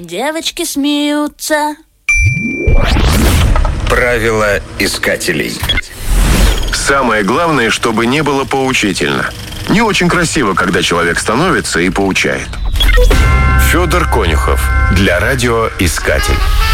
Девочки смеются. Правила искателей. Самое главное, чтобы не было поучительно. Не очень красиво, когда человек становится и поучает. Федор Конюхов. Для радиоискатель.